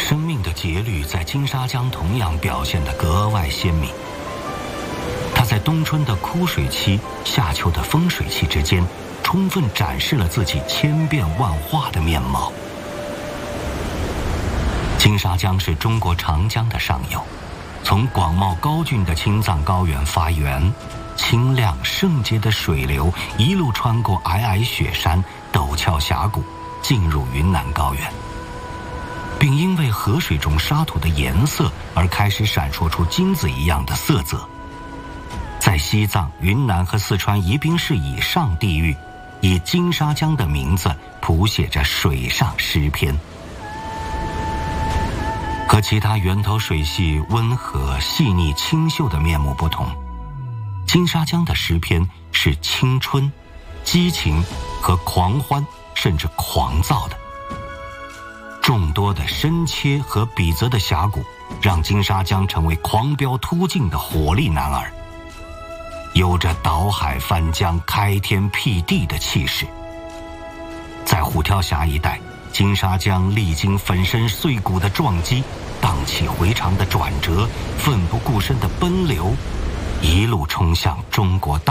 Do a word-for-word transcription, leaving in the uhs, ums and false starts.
生命的节律在金沙江同样表现得格外鲜明。它在冬春的枯水期、夏秋的丰水期之间，充分展示了自己千变万化的面貌。金沙江是中国长江的上游，从广袤高峻的青藏高原发源，清亮圣洁的水流一路穿过皑皑雪山、陡峭峡谷，进入云南高原，并因为河水中沙土的颜色而开始闪烁出金子一样的色泽。在西藏、云南和四川宜宾市以上地域，以金沙江的名字谱写着水上诗篇。和其他源头水系温和、细腻、清秀的面目不同，金沙江的诗篇是青春、激情和狂欢，甚至狂躁的。众多的深切和笔泽的峡谷，让金沙江成为狂飙突进的火力男儿，有着倒海翻江、开天辟地的气势。在虎跳峡一带，金沙江历经粉身碎骨的撞击、荡气回肠的转折、奋不顾身的奔流，一路冲向中国大